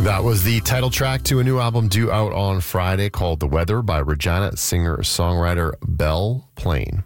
That was the title track to a new album due out on Friday called The Weather by Regina singer-songwriter Belle Plaine.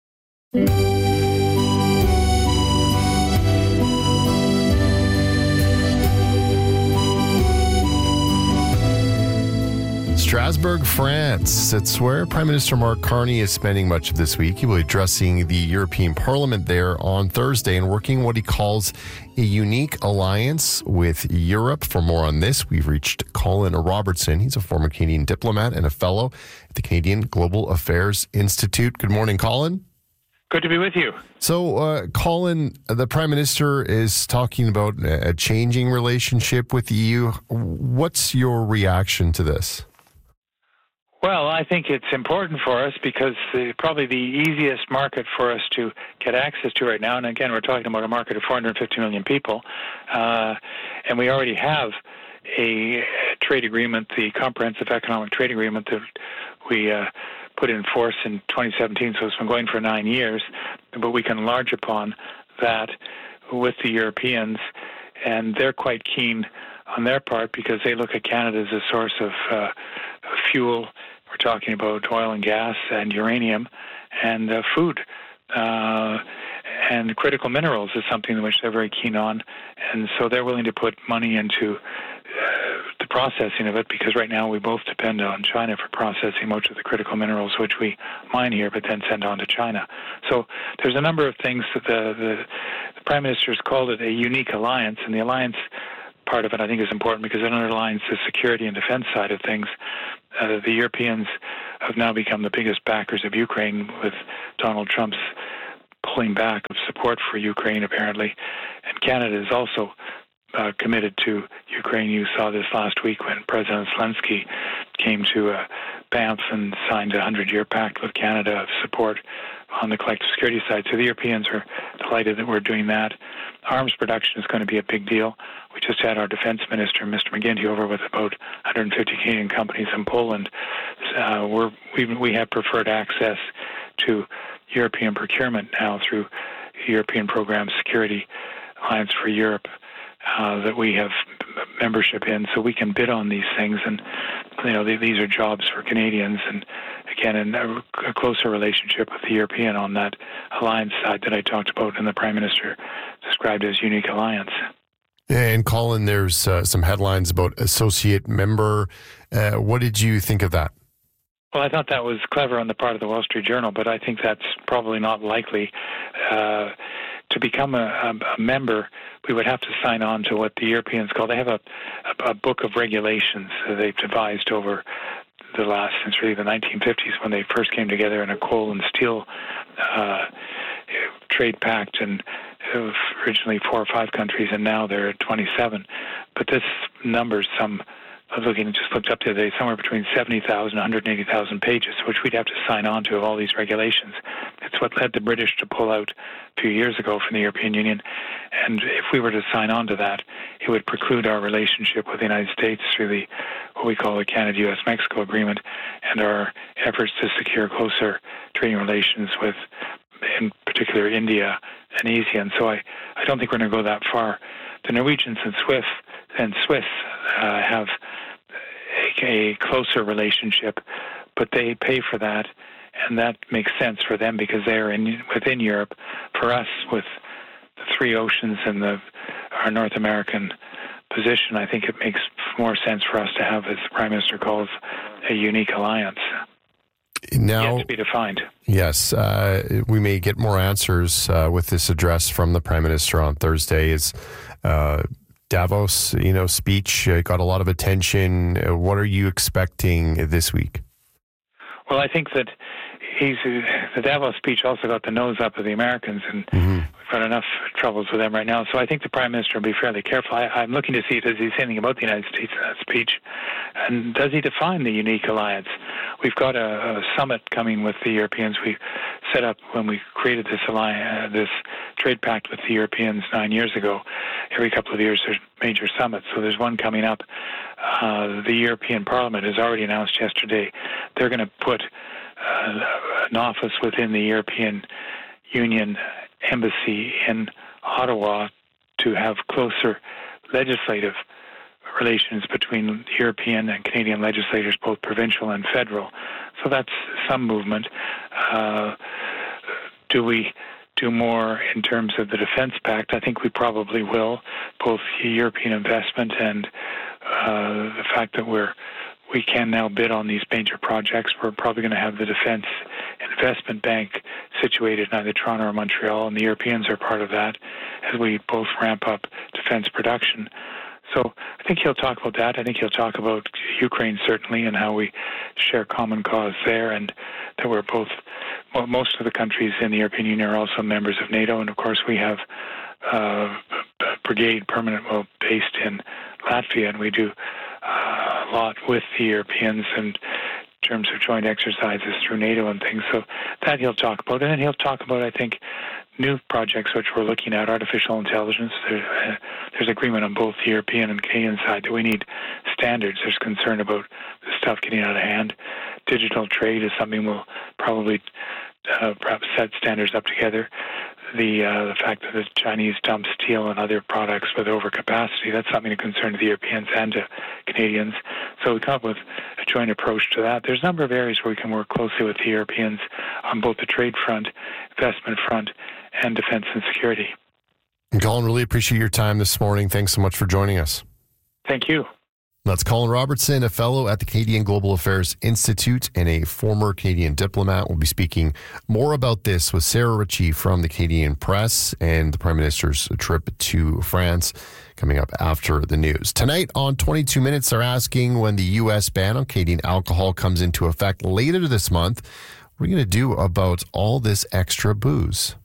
Strasbourg, France. It's where Prime Minister Mark Carney is spending much of this week. He will be addressing the European Parliament there on Thursday and working what he calls a unique alliance with Europe. For more on this, we've reached Colin Robertson. He's a former Canadian diplomat and a fellow at the Canadian Global Affairs Institute. Good morning, Colin. Good to be with you. So, Colin, the Prime Minister is talking about a changing relationship with the EU. What's your reaction to this? Well, I think it's important for us because probably the easiest market for us to get access to right now, and again, we're talking about a market of 450 million people, and we already have a trade agreement, the Comprehensive Economic Trade Agreement that we put in force in 2017, so it's been going for 9 years, but we can enlarge upon that with the Europeans, and they're quite keen on their part because they look at Canada as a source of fuel. We're talking about oil and gas and uranium and food. And critical minerals is something which they're very keen on. And so they're willing to put money into the processing of it because right now we both depend on China for processing most of the critical minerals which we mine here but then send on to China. So there's a number of things that the Prime Minister's called it a unique alliance, and the alliance part of it I think is important because it underlines the security and defense side of things. The Europeans have now become the biggest backers of Ukraine with Donald Trump's pulling back of support for Ukraine, apparently. And Canada is also committed to Ukraine. You saw this last week when President Zelensky came to Banff and signed a 100-year pact with Canada of support on the collective security side. So the Europeans are delighted that we're doing that. Arms production is going to be a big deal. We just had our defense minister, Mr. McGuinty, over with about 150 Canadian companies in Poland. We have preferred access to European procurement now through European Program Security Alliance for Europe that we have membership in, so we can bid on these things. And these are jobs for Canadians, and again, in a closer relationship with the European on that alliance side that I talked about and the Prime Minister described as unique alliance. And Colin, there's some headlines about associate member. What did you think of that? Well, I thought that was clever on the part of the Wall Street Journal, but I think that's probably not likely. To become a member, we would have to sign on to what the Europeans call, they have a book of regulations that they've devised over the last, since really the 1950s when they first came together in a coal and steel trade pact, and it was originally 4 or 5 countries, and now they're at 27. But this number's I was just looked up the other day, somewhere between 70,000 and 180,000 pages, which we'd have to sign on to of all these regulations. It's what led the British to pull out a few years ago from the European Union. And if we were to sign on to that, it would preclude our relationship with the United States through what we call the Canada-US-Mexico Agreement and our efforts to secure closer trading relations with, in particular, India and ASEAN. So I don't think we're going to go that far. The Norwegians and Swiss have a closer relationship, but they pay for that, and that makes sense for them because they're within Europe. For us, with the 3 oceans and our North American position, I think it makes more sense for us to have, as the Prime Minister calls, a unique alliance. Now, yet to be defined. Yes, we may get more answers with this address from the Prime Minister on Thursday. Is Davos, speech got a lot of attention. What are you expecting this week? Well, I think that the Davos speech also got the nose up of the Americans, and we've got enough troubles with them right now. So I think the Prime Minister will be fairly careful. I'm looking to see, does he say anything about the United States in that speech? And does he define the unique alliance? We've got a summit coming with the Europeans. We set up, when we created this alliance, this trade pact with the Europeans 9 years ago, every couple of years there's major summits. So there's one coming up. The European Parliament has already announced yesterday they're going to put an office within the European Union Embassy in Ottawa to have closer legislative relations between European and Canadian legislators, both provincial and federal. So that's some movement. Do we do more in terms of the Defence Pact? I think we probably will, both European investment and the fact that we can now bid on these major projects. We're probably going to have the Defence Investment Bank situated in either Toronto or Montreal, and the Europeans are part of that as we both ramp up defence production. So I think he'll talk about that. I think he'll talk about Ukraine, certainly, and how we share common cause there, and that we're both, well, most of the countries in the European Union are also members of NATO, and of course we have a brigade permanent based in Latvia, and we do a lot with the Europeans in terms of joint exercises through NATO and things. So that he'll talk about. And then he'll talk about, I think, new projects which we're looking at, artificial intelligence. There's agreement on both the European and Canadian side that we need standards. There's concern about the stuff getting out of hand. Digital trade is something we'll probably perhaps set standards up together. The fact that the Chinese dump steel and other products with overcapacity, that's something to concern to the Europeans and to Canadians. So we come up with a joint approach to that. There's a number of areas where we can work closely with the Europeans on both the trade front, investment front, and defense and security. And Colin, really appreciate your time this morning. Thanks so much for joining us. Thank you. That's Colin Robertson, a fellow at the Canadian Global Affairs Institute and a former Canadian diplomat. We'll be speaking more about this with Sarah Ritchie from the Canadian Press and the Prime Minister's trip to France coming up after the news. Tonight on 22 Minutes, they're asking when the U.S. ban on Canadian alcohol comes into effect later this month, what are you going to do about all this extra booze?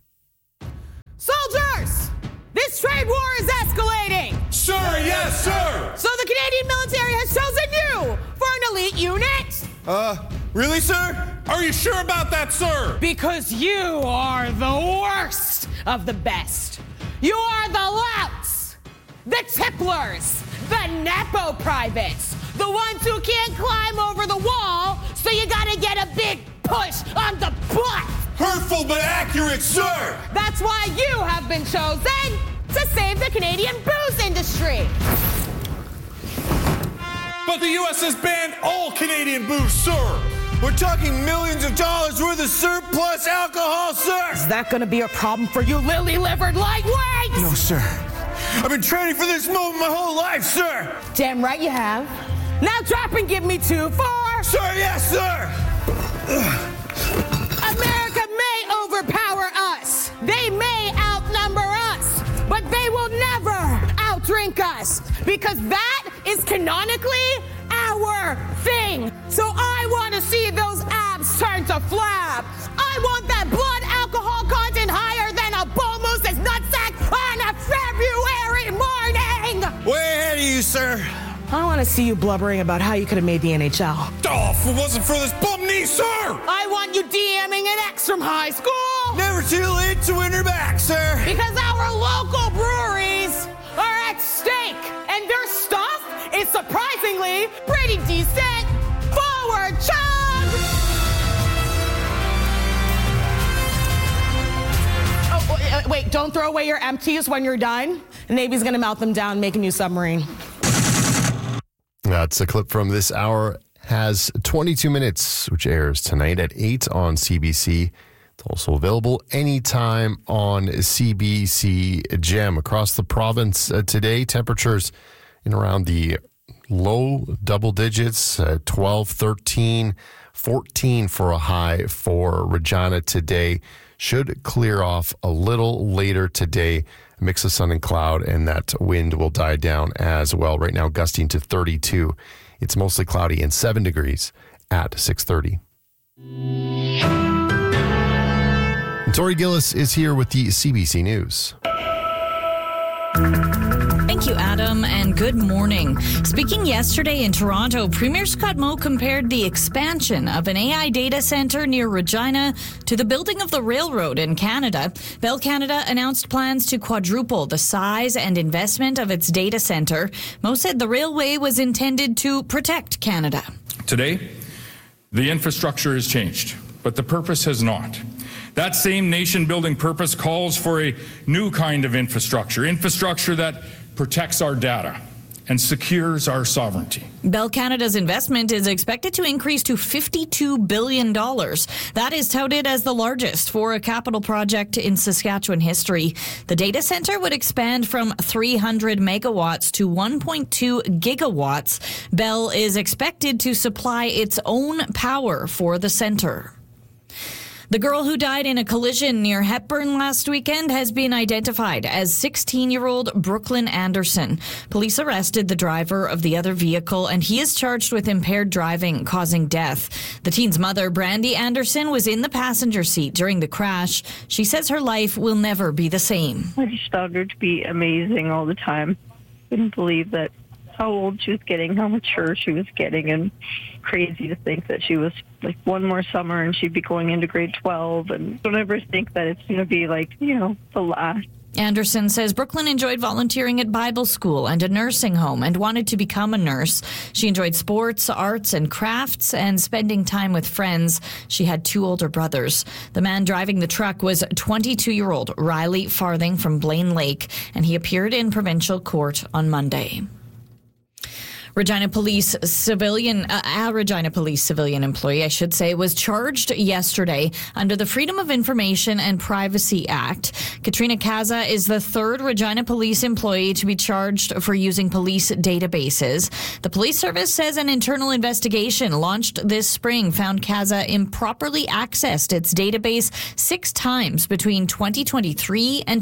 Soldiers! This trade war is escalating! Sir, yes, sir! So the Canadian military has chosen you for an elite unit! Really, sir? Are you sure about that, sir? Because you are the worst of the best. You are the louts, the tipplers, the Nepo privates, the ones who can't climb over the wall, so you gotta get a big push on the butt! Hurtful but accurate, sir! That's why you have been chosen to save the Canadian booze industry. But the U.S. has banned all Canadian booze, sir! We're talking millions of dollars worth of surplus alcohol, sir! Is that gonna be a problem for you lily-livered lightweights? No, sir. I've been training for this moment my whole life, sir! Damn right you have. Now drop and give me 2 for... Sir, yes, sir! America may overpower us. They may outnumber us. But they will never outdrink us. Because that is canonically our thing. So I want to see those abs turn to flab. I want that blood alcohol content higher than a bull moose's nutsack on a February morning. Way ahead of you, sir. I want to see you blubbering about how you could have made the NHL. Oh, if it wasn't for this bum knee, sir! I want you DMing an ex from high school. Never too late to win her back, sir. Because our local breweries are at stake, and their stuff is surprisingly pretty decent. Forward, chug! Oh, wait, don't throw away your empties when you're done. The Navy's gonna melt them down and make a new submarine. That's a clip from this hour. Has 22 Minutes, which airs tonight at 8 on CBC. It's also available anytime on CBC Gem. Across the province today, temperatures in around the low double digits, 12, 13, 14 for a high for Regina today. Should clear off a little later today. A mix of sun and cloud, and that wind will die down as well. Right now, gusting to 32. It's mostly cloudy and 7 degrees at 6:30. And Tori Gillis is here with the CBC News. Thank you, Adam, and good morning. Speaking yesterday in Toronto, Premier Scott Moe compared the expansion of an AI data center near Regina to the building of the railroad in Canada. Bell Canada announced plans to quadruple the size and investment of its data center. Moe said the railway was intended to protect Canada. Today, the infrastructure has changed, but the purpose has not. That same nation-building purpose calls for a new kind of infrastructure that protects our data and secures our sovereignty. Bell Canada's investment is expected to increase to $52 billion. That is touted as the largest for a capital project in Saskatchewan history. The data center would expand from 300 megawatts to 1.2 gigawatts. Bell is expected to supply its own power for the center. The girl who died in a collision near Hepburn last weekend has been identified as 16-year-old Brooklyn Anderson. Police arrested the driver of the other vehicle, and he is charged with impaired driving causing death. The teen's mother, Brandy Anderson, was in the passenger seat during the crash. She says her life will never be the same. I just found her to be amazing all the time. Couldn't believe that how old she was getting, how mature she was getting, and crazy to think that she was like one more summer and she'd be going into grade 12, and don't ever think that it's going to be like, the last. Anderson says Brooklyn enjoyed volunteering at Bible school and a nursing home and wanted to become a nurse. She enjoyed sports, arts, and crafts and spending time with friends. She had 2 older brothers. The man driving the truck was 22-year-old Riley Farthing from Blaine Lake, and he appeared in provincial court on Monday. A Regina Police civilian employee, was charged yesterday under the Freedom of Information and Privacy Act. Katrina Kaza is the 3rd Regina Police employee to be charged for using police databases. The police service says an internal investigation launched this spring found Kaza improperly accessed its database 6 times between 2023 and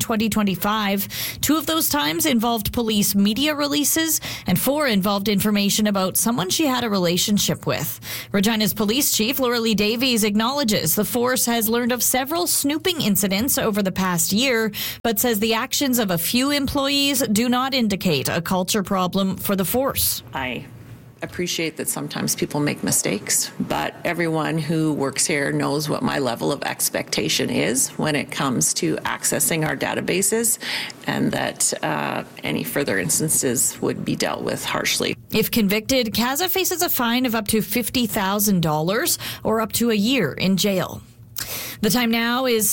2025. 2 of those times involved police media releases, and 4 involved information about someone she had a relationship with. Regina's police chief, Laura Lee Davies, acknowledges the force has learned of several snooping incidents over the past year, but says the actions of a few employees do not indicate a culture problem for the force. I appreciate that sometimes people make mistakes, but everyone who works here knows what my level of expectation is when it comes to accessing our databases, and that any further instances would be dealt with harshly. If convicted, Kaza faces a fine of up to $50,000 or up to a year in jail. The time now is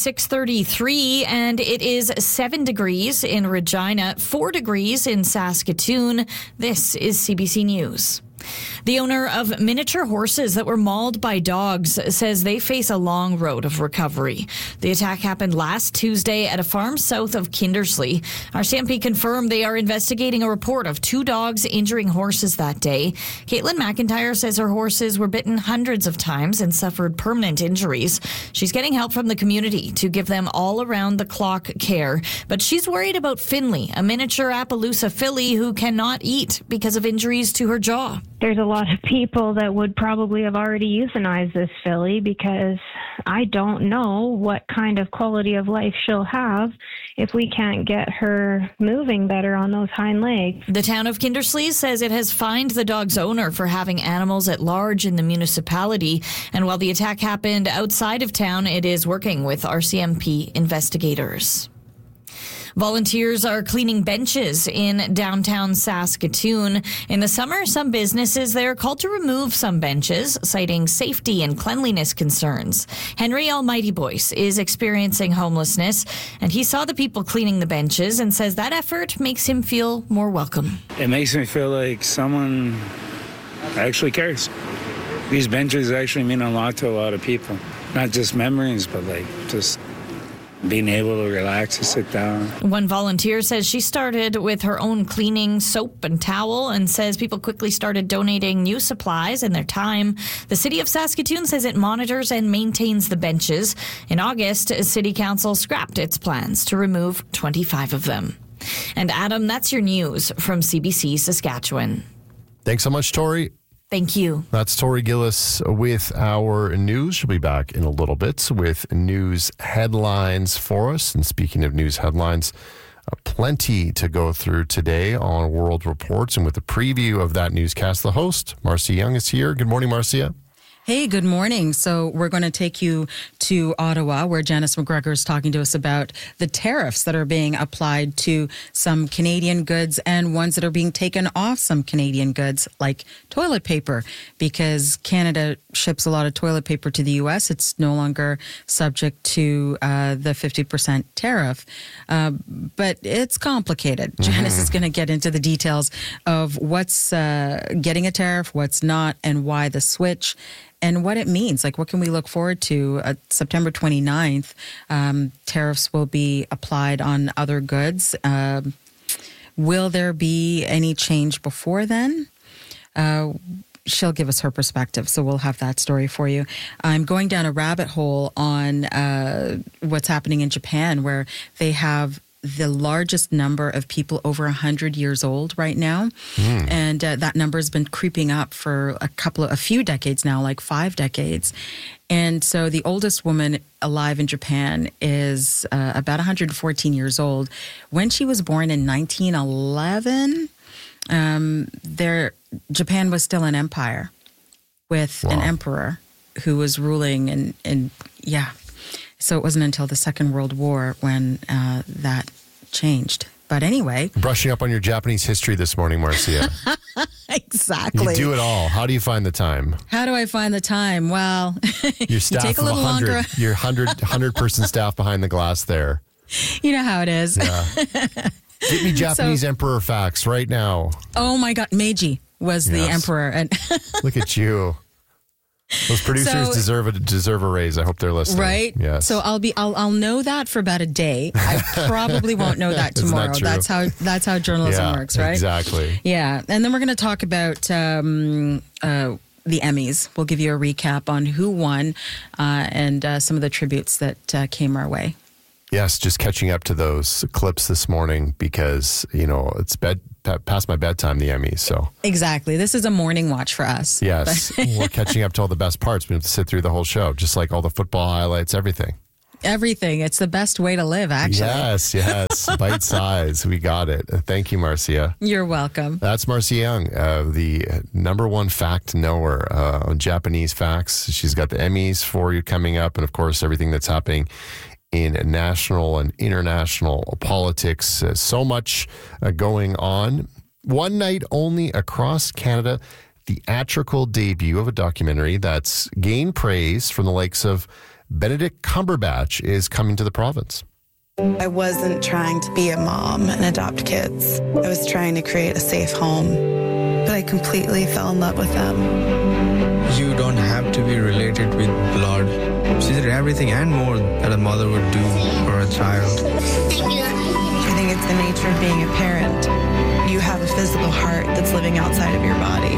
6:33, and it is 7 degrees in Regina, 4 degrees in Saskatoon. This is CBC News. The owner of miniature horses that were mauled by dogs says they face a long road of recovery. The attack happened last Tuesday at a farm south of Kindersley. RCMP confirmed they are investigating a report of 2 dogs injuring horses that day. Caitlin McIntyre says her horses were bitten hundreds of times and suffered permanent injuries. She's getting help from the community to give them all around the clock care, but she's worried about Finley, a miniature Appaloosa filly who cannot eat because of injuries to her jaw. There's a lot of people that would probably have already euthanized this filly because I don't know what kind of quality of life she'll have if we can't get her moving better on those hind legs. The town of Kindersley says it has fined the dog's owner for having animals at large in the municipality. And while the attack happened outside of town, it is working with RCMP investigators. Volunteers are cleaning benches in downtown Saskatoon. In the summer, some businesses there are called to remove some benches, citing safety and cleanliness concerns. Henry Almighty Boyce is experiencing homelessness, and he saw the people cleaning the benches and says that effort makes him feel more welcome. It makes me feel like someone actually cares. These benches actually mean a lot to a lot of people. Not just memories, but just being able to relax and sit down. One volunteer says she started with her own cleaning soap and towel and says people quickly started donating new supplies and their time. The city of Saskatoon says it monitors and maintains the benches. In August, City Council scrapped its plans to remove 25 of them. And Adam, that's your news from CBC Saskatchewan. Thanks so much, Tori. Thank you. That's Tori Gillis with our news. She'll be back in a little bit with news headlines for us. And speaking of news headlines, plenty to go through today on World Reports. And with a preview of that newscast, the host, Marcia Young, is here. Good morning, Marcia. Hey, good morning. So we're going to take you to Ottawa, where Janice McGregor is talking to us about the tariffs that are being applied to some Canadian goods and ones that are being taken off some Canadian goods, like toilet paper, because Canada ships a lot of toilet paper to the U.S. It's no longer subject to the 50% tariff. But it's complicated. Janice is going to get into the details of what's getting a tariff, what's not, and why the switch, and what it means. Like, what can we look forward to? September 29th, tariffs will be applied on other goods. Will there be any change before then? She'll give us her perspective, so we'll have that story for you. I'm going down a rabbit hole on what's happening in Japan, where they have the largest number of people over 100 years old right now. And that number has been creeping up for a few decades now, like 5 decades. And so the oldest woman alive in Japan is about 114 years old. When she was born in 1911, Japan was still an empire with an emperor who was ruling, and so it wasn't until the Second World War when that changed. But anyway. Brushing up on your Japanese history this morning, Marcia. Exactly. You do it all. How do you find the time? How do I find the time? Well, your staff you take a little longer. Your 100-person staff behind the glass there. You know how it is. Yeah. Give me Japanese emperor facts right now. Oh my God. Meiji was the emperor. And look at you. Those producers deserve a raise. I hope they're listening. Right? Yes. So I'll know that for about a day. I probably won't know that tomorrow. That's how journalism works, right? Exactly. Yeah. And then we're going to talk about the Emmys. We'll give you a recap on who won and some of the tributes that came our way. Yes, just catching up to those clips this morning because, it's past my bedtime, the Emmys. So exactly. This is a morning watch for us. Yes. We're catching up to all the best parts. We have to sit through the whole show, just like all the football highlights, everything. Everything. It's the best way to live, actually. Yes. Bite size. We got it. Thank you, Marcia. You're welcome. That's Marcia Young, the number one fact knower on Japanese facts. She's got the Emmys for you coming up, and of course, everything that's happening in national and international politics. So much going on. One night only across Canada, theatrical debut of a documentary that's gained praise from the likes of Benedict Cumberbatch is coming to the province. I wasn't trying to be a mom and adopt kids. I was trying to create a safe home, but I completely fell in love with them. You don't have to be related with blood. She did everything and more that a mother would do for a child. I think it's the nature of being a parent. You have a physical heart that's living outside of your body.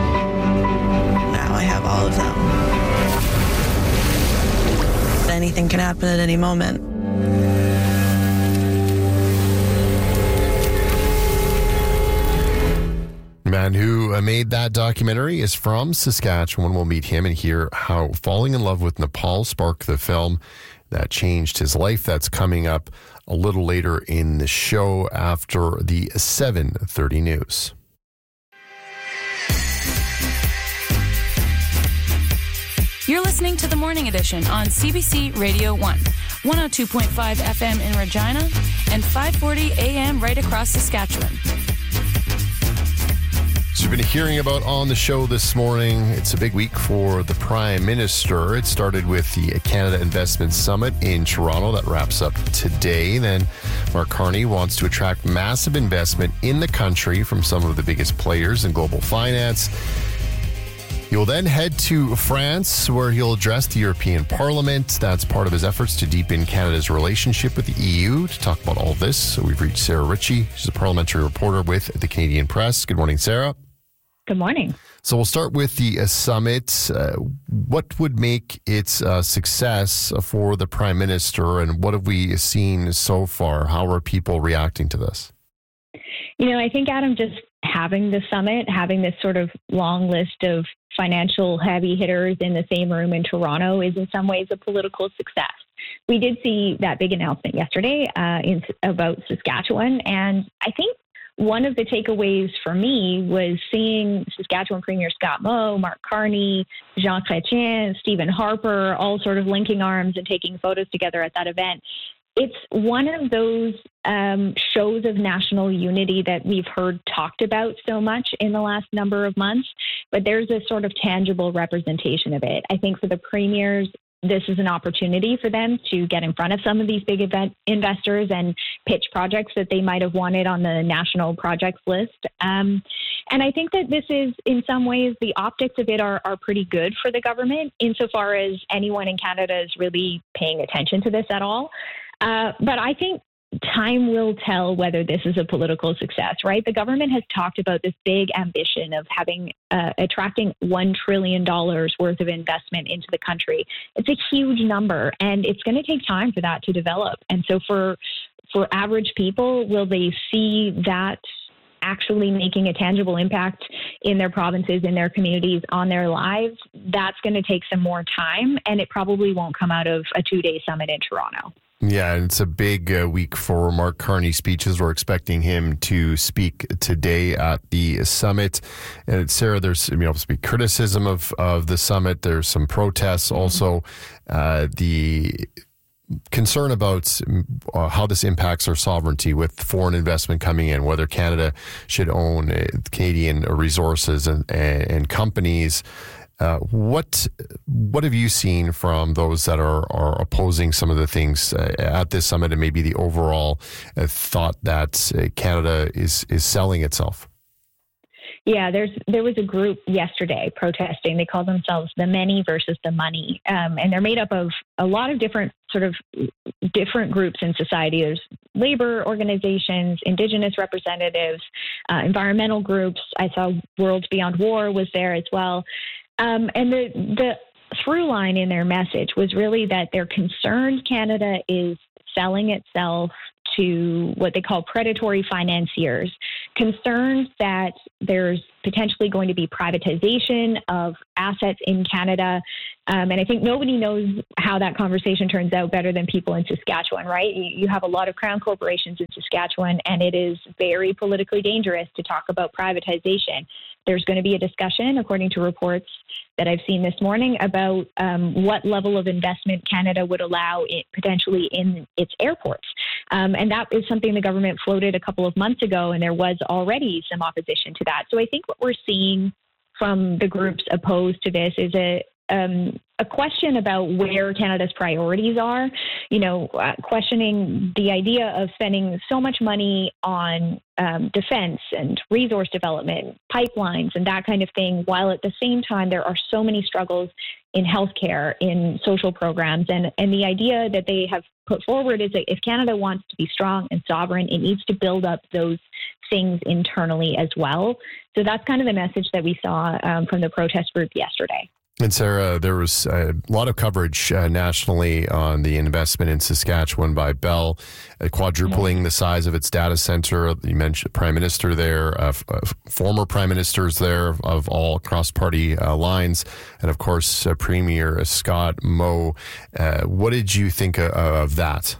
Now I have all of them. Anything can happen at any moment. The man who made that documentary is from Saskatchewan. We'll meet him and hear how falling in love with Nepal sparked the film that changed his life. That's coming up a little later in the show after the 7:30 news. You're listening to the Morning Edition on CBC Radio 1, 102.5 FM in Regina, and 540 AM right across Saskatchewan. So you've been hearing about on the show this morning. It's a big week for the Prime Minister. It started with the Canada Investment Summit in Toronto. That wraps up today. Then Mark Carney wants to attract massive investment in the country from some of the biggest players in global finance. He will then head to France, where he'll address the European Parliament. That's part of his efforts to deepen Canada's relationship with the EU. To talk about all this, so we've reached Sarah Ritchie. She's a parliamentary reporter with the Canadian Press. Good morning, Sarah. Good morning. So we'll start with the summit. What would make its success for the Prime Minister, and what have we seen so far? How are people reacting to this? I think, Adam, just having the summit, having this sort of long list of financial heavy hitters in the same room in Toronto is in some ways a political success. We did see that big announcement yesterday about Saskatchewan, and I think one of the takeaways for me was seeing Saskatchewan Premier Scott Moe, Mark Carney, Jean Chrétien, Stephen Harper, all sort of linking arms and taking photos together at that event. It's one of those shows of national unity that we've heard talked about so much in the last number of months, but there's a sort of tangible representation of it. I think for the premiers, this is an opportunity for them to get in front of some of these big investors and pitch projects that they might have wanted on the national projects list. And I think that this is, in some ways, the optics of it are pretty good for the government, insofar as anyone in Canada is really paying attention to this at all. But I think time will tell whether this is a political success, right? The government has talked about this big ambition of having attracting $1 trillion worth of investment into the country. It's a huge number, and it's going to take time for that to develop. And so for average people, will they see that actually making a tangible impact in their provinces, in their communities, on their lives? That's going to take some more time, and it probably won't come out of a 2-day summit in Toronto. Yeah, and it's a big week for Mark Carney's speeches. We're expecting him to speak today at the summit. And Sarah, there's obviously criticism of the summit. There's some protests. Also, the concern about how this impacts our sovereignty with foreign investment coming in, whether Canada should own Canadian resources and companies. What have you seen from those that are opposing some of the things at this summit, and maybe the overall thought that Canada is selling itself? Yeah, there was a group yesterday protesting. They call themselves the many versus the money, and they're made up of a lot of different groups in society. There's labor organizations, Indigenous representatives, environmental groups. I saw World Beyond War was there as well. And the through line in their message was really that they're concerned Canada is selling itself to what they call predatory financiers, concerned that there's potentially going to be privatization of assets in Canada. And I think nobody knows how that conversation turns out better than people in Saskatchewan, right? You have a lot of crown corporations in Saskatchewan, and it is very politically dangerous to talk about privatization. There's going to be a discussion, according to reports that I've seen this morning, about what level of investment Canada would allow potentially in its airports. And that is something the government floated a couple of months ago, and there was already some opposition to that. So I think what we're seeing from the groups opposed to this is a question about where Canada's priorities are, questioning the idea of spending so much money on defense and resource development, pipelines, and that kind of thing, while at the same time there are so many struggles in healthcare, in social programs. And the idea that they have put forward is that if Canada wants to be strong and sovereign, it needs to build up those things internally as well. So that's kind of the message that we saw from the protest group yesterday. And Sarah, there was a lot of coverage nationally on the investment in Saskatchewan by Bell, quadrupling the size of its data center. You mentioned Prime Minister there, former Prime Ministers there of all cross-party lines, and of course, Premier Scott Moe. What did you think of that?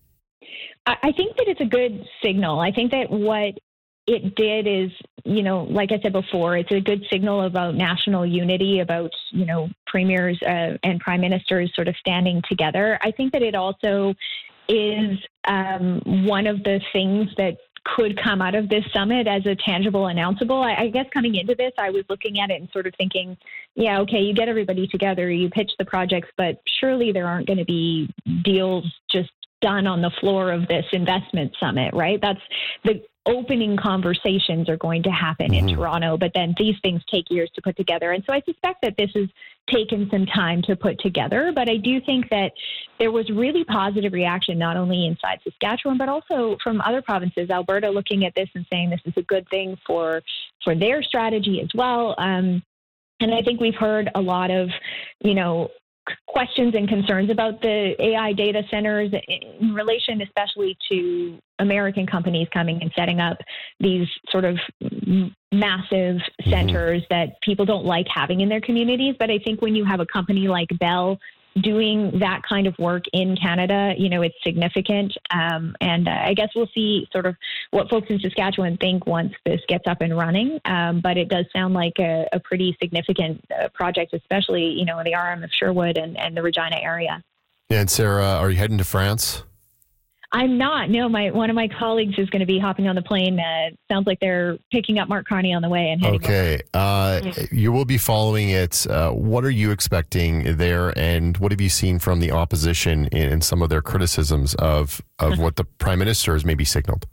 I think that it's a good signal. I think that what it did is, like I said before, it's a good signal about national unity, about, premiers and prime ministers sort of standing together. I think that it also is one of the things that could come out of this summit as a tangible announceable. I guess coming into this, I was looking at it and sort of thinking, yeah, okay, you get everybody together, you pitch the projects, but surely there aren't going to be deals just done on the floor of this investment summit, right? That's the opening conversations are going to happen in Toronto, but then these things take years to put together. And so I suspect that this has taken some time to put together, but I do think that there was really positive reaction, not only inside Saskatchewan, but also from other provinces, Alberta looking at this and saying this is a good thing for their strategy as well. And I think we've heard a lot of, questions and concerns about the AI data centers in relation especially to American companies coming and setting up these sort of massive centers that people don't like having in their communities. But I think when you have a company like Bell doing that kind of work in Canada, it's significant. And I guess we'll see sort of what folks in Saskatchewan think once this gets up and running. But it does sound like a pretty significant project, especially, in the RM of Sherwood and the Regina area. Yeah, and Sarah, are you heading to France? I'm not. No, one of my colleagues is going to be hopping on the plane. Sounds like they're picking up Mark Carney on the way and heading over. You will be following it. What are you expecting there, and what have you seen from the opposition in some of their criticisms of what the Prime Minister has maybe signaled?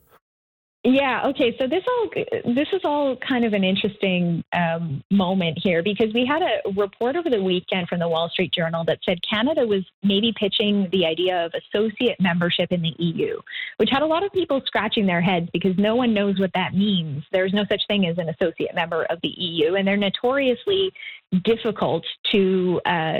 Yeah. Okay. So this is all kind of an interesting moment here, because we had a report over the weekend from the Wall Street Journal that said Canada was maybe pitching the idea of associate membership in the EU, which had a lot of people scratching their heads because no one knows what that means. There's no such thing as an associate member of the EU, and they're notoriously difficult to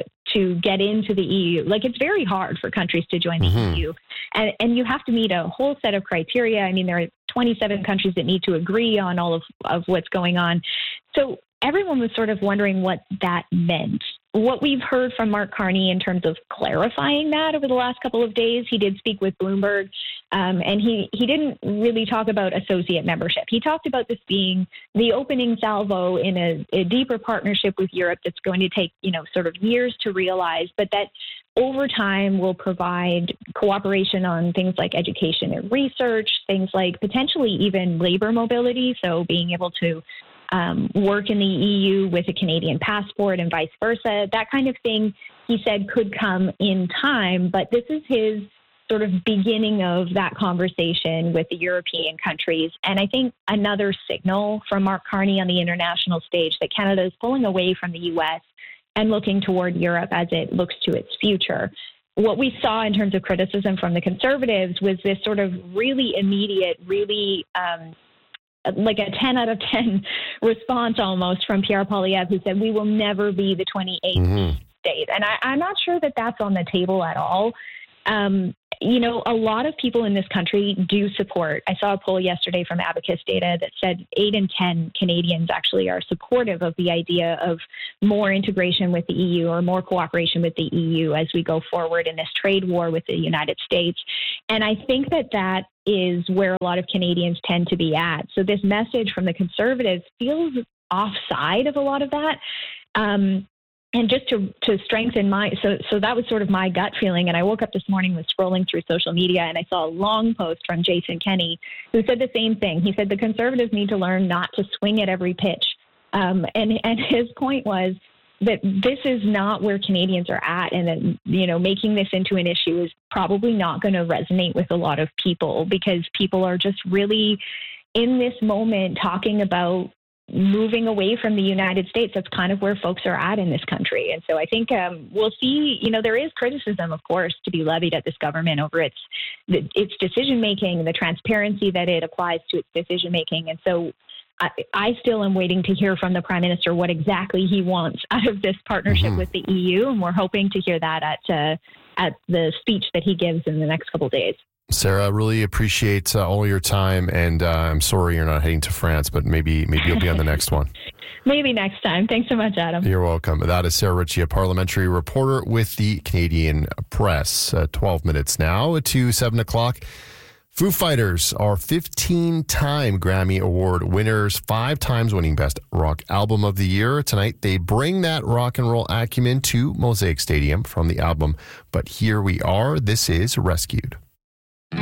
get into the EU. Like, it's very hard for countries to join the EU. And you have to meet a whole set of criteria. I mean, there are 27 countries that need to agree on all of what's going on. So everyone was sort of wondering what that meant. What we've heard from Mark Carney in terms of clarifying that over the last couple of days, he did speak with Bloomberg, and he didn't really talk about associate membership. He talked about this being the opening salvo in a deeper partnership with Europe that's going to take, sort of years to realize, but that over time will provide cooperation on things like education and research, things like potentially even labor mobility, so being able to work in the EU with a Canadian passport and vice versa. That kind of thing, he said, could come in time, but this is his sort of beginning of that conversation with the European countries. And I think another signal from Mark Carney on the international stage that Canada is pulling away from the U.S. and looking toward Europe as it looks to its future. What we saw in terms of criticism from the Conservatives was this sort of really immediate, really like a 10 out of 10 response almost from Pierre Poilievre, who said, we will never be the 28th state. And I'm not sure that that's on the table at all. A lot of people in this country do support. I saw a poll yesterday from Abacus Data that said 8 in 10 Canadians actually are supportive of the idea of more integration with the EU or more cooperation with the EU as we go forward in this trade war with the United States. And I think that is where a lot of Canadians tend to be at. So this message from the Conservatives feels offside of a lot of that. And just to strengthen so that was sort of my gut feeling. And I woke up this morning, was scrolling through social media, and I saw a long post from Jason Kenney, who said the same thing. He said the Conservatives need to learn not to swing at every pitch. And his point was that this is not where Canadians are at, and that, making this into an issue is probably not going to resonate with a lot of people, because people are just really in this moment talking about moving away from the United States. That's kind of where folks are at in this country. And so I think we'll see, there is criticism, of course, to be levied at this government over its decision-making, the transparency that it applies to its decision-making. And so I still am waiting to hear from the Prime Minister what exactly he wants out of this partnership with the EU. And we're hoping to hear that at the speech that he gives in the next couple of days. Sarah, really appreciate all your time, and I'm sorry you're not heading to France, but maybe you'll be on the next one. Maybe next time. Thanks so much, Adam. You're welcome. That is Sarah Ritchie, a parliamentary reporter with the Canadian Press. 12 minutes now to 7 o'clock. Foo Fighters are 15-time Grammy Award winners, 5 times winning Best Rock Album of the Year. Tonight, they bring that rock and roll acumen to Mosaic Stadium from the album But Here We Are. This is Rescued.